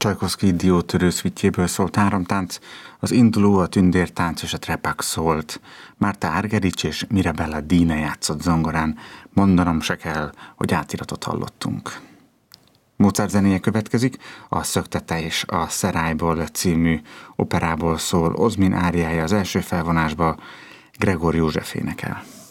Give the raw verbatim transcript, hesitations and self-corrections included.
Csajkovszky diótörő szvitjéből szólt háromtánc, az induló, a tündértánc és a trepak szólt. Márta Argerich és Mirabella Dine játszott zongorán, mondanom se kell, hogy átiratot hallottunk. Mozart zenéje következik, a Szöktete és a Szerályból című operából szól, Ozmin áriája az első felvonásba, Gregor József énekel.